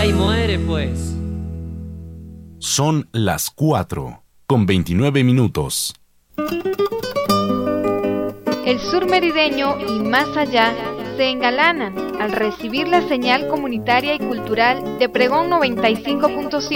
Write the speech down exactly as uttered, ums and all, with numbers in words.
y muere, pues. Son las cuatro, con veintinueve minutos. El sur merideño y más allá se engalanan al recibir la señal comunitaria y cultural de Pregón noventa y cinco punto siete.